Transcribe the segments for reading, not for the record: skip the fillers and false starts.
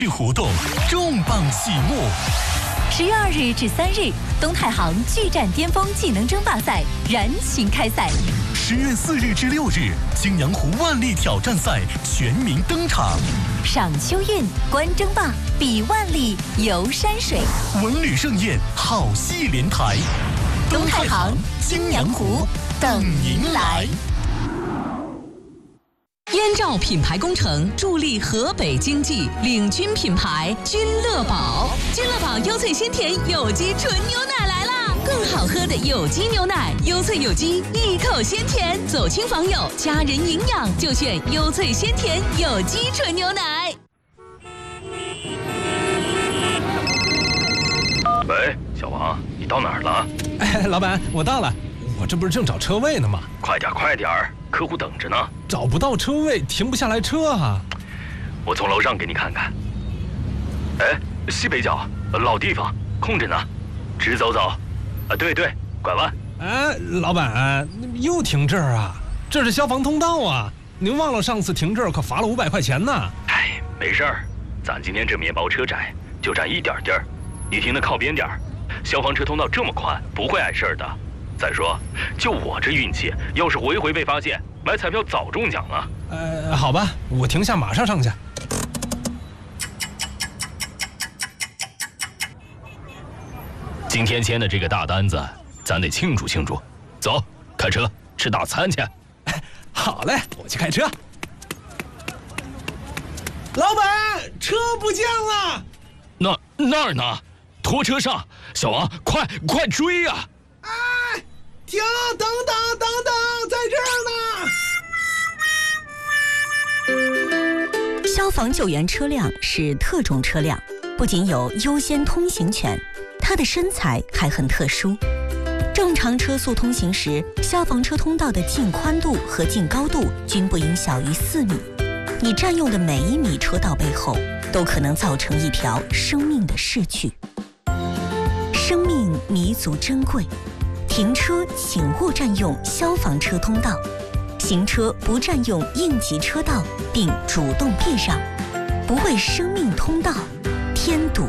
活动重磅启幕。 10月2日至3日，东太行巨战巅峰技能争霸赛燃情开赛。 10月4日至6日，青阳湖万历挑战赛全民登场。 赏秋韵，观争霸，比万历，游山水， 文旅盛宴，好戏连台。 东太行青阳湖等您来。 燕赵品牌工程助力河北经济，领军品牌君乐宝。君乐宝优萃鲜甜有机纯牛奶来啦！更好喝的有机牛奶，优萃有机，一口鲜甜，走亲访友，家人营养就选优萃鲜甜有机纯牛奶。 喂，小王，你到哪儿了？ 哎，老板，我到了，我这不是正找车位呢吗？ 快点，客户等着呢。 找不到车位，停不下来车啊！ 我从楼上给你看看。哎，西北角，老地方，空着呢，直走。对，拐弯。 哎，老板，又停这儿啊？这是消防通道啊！您忘了上次停这儿可罚了500块钱呢？ 哎，没事儿，咱今天这面包车窄，就占一点地儿，你停得靠边点儿。消防车通道这么宽，不会碍事儿的。再说，就我这运气，要是回被发现，买彩票早中奖了。 好吧，我停下，马上上去。 今天签的这个大单子，咱得庆祝庆祝。走，开车吃大餐去。 好嘞，我去开车。老板，车不见了。 那儿呢？拖车上，小王，快追呀！ 哎，停，等等，在这儿呢。消防救援车辆是特种车辆，不仅有优先通行权，它的身材还很特殊。正常车速通行时，消防车通道的净宽度和净高度均不应小于4米。你占用的每1米车道背后，都可能造成一条生命的逝去。生命弥足珍贵，停车请勿占用消防车通道，行车不占用应急车道，并主动避让，不为生命通道添堵。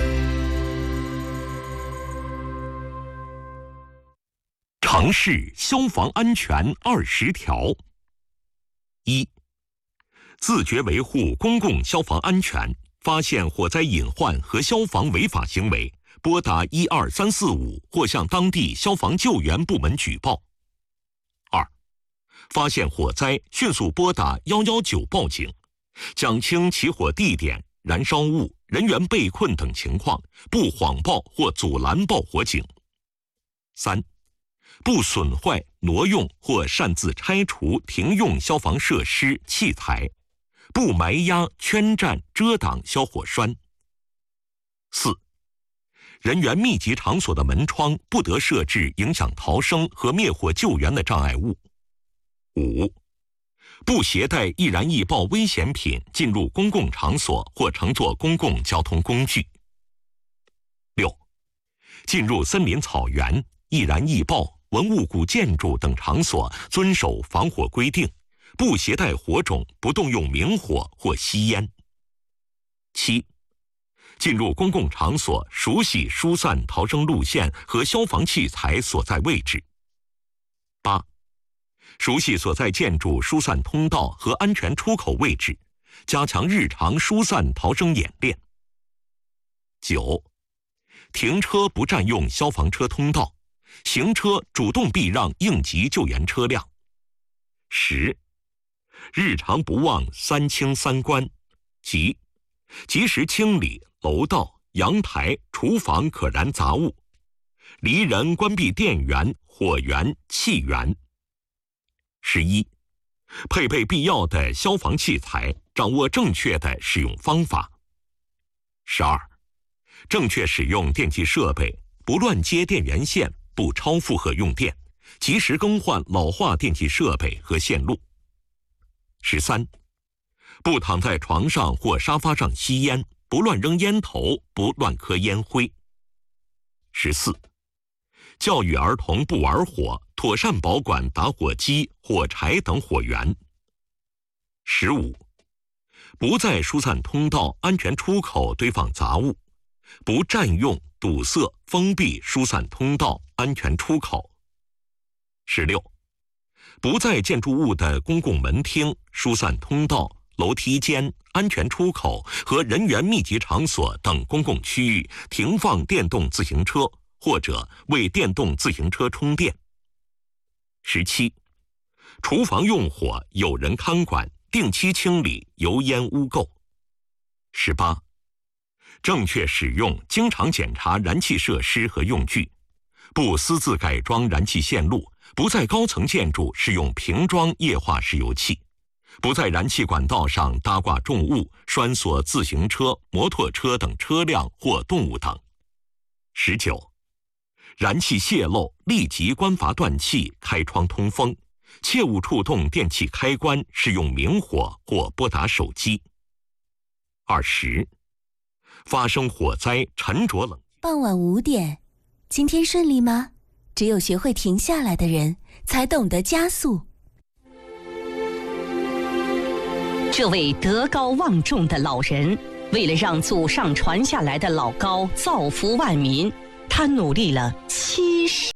城市消防安全20条。1、自觉维护公共消防安全，发现火灾隐患和消防违法行为，拨打12345或向当地消防救援部门举报。2、发现火灾，迅速拨打119报警，讲清起火地点、燃烧物、人员被困等情况，不谎报或阻拦报火警。3、不损坏、挪用或擅自拆除停用消防设施、器材，不埋压、圈占、遮挡消火栓。4、人员密集场所的门窗不得设置影响逃生和灭火救援的障碍物。5、不携带易燃易爆危险品进入公共场所或乘坐公共交通工具。6、进入森林草原、易燃易爆、文物古建筑等场所遵守防火规定，不携带火种，不动用明火或吸烟。7、进入公共场所熟悉疏散逃生路线和消防器材所在位置。8、熟悉所在建筑疏散通道和安全出口位置，加强日常疏散逃生演练。9、停车不占用消防车通道，行车主动避让应急救援车辆。10、日常不忘3清3关，即及时清理楼道、阳台、厨房可燃杂物，离人关闭电源、火源、气源。11、配备必要的消防器材，掌握正确的使用方法。12、正确使用电气设备，不乱接电源线，不超负荷用电，及时更换老化电气设备和线路。13、不躺在床上或沙发上吸烟，不乱扔烟头，不乱磕烟灰。14、教育儿童不玩火，妥善保管打火机、火柴等火源。15、 不在疏散通道、安全出口堆放杂物，不占用、堵塞、封闭疏散通道、安全出口。16、不在建筑物的公共门厅、疏散通道、楼梯间、安全出口和人员密集场所等公共区域停放电动自行车，或者为电动自行车充电。17、厨房用火有人看管，定期清理油烟污垢。18、正确使用、经常检查燃气设施和用具，不私自改装燃气线路，不在高层建筑使用瓶装液化石油气，不在燃气管道上搭挂重物、拴锁自行车、摩托车等车辆或动物等。19、燃气泄漏，立即关阀断气，开窗通风，切勿触动电器开关，使用明火或拨打手机。20、发生火灾，沉着冷。 傍晚5点，今天顺利吗？只有学会停下来的人，才懂得加速。 这位德高望重的老人，为了让祖上传下来的老高造福万民，他努力了70